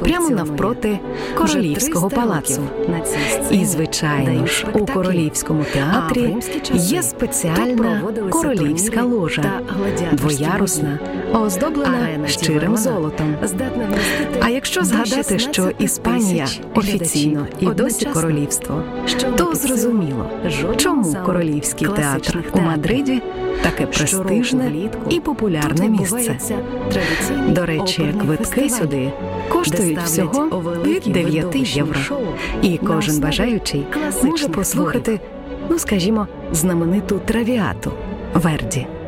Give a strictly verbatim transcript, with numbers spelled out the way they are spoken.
прямо навпроти Королівського палацу. І, звичайно ж, у Королівському театрі є спеціальна королівська ложа, двоярусна, оздоблена щирим золотом. А якщо згадати, що Іспанія офіційно і досі королівство, то зрозуміло, чому Королівський театр у Мадриді таке престижне і популярне місце. До речі, квитки сюди коштують всього від дев'яти євро. І кожен бажаючий може послухати, ну скажімо, знамениту «Травіату» Верді.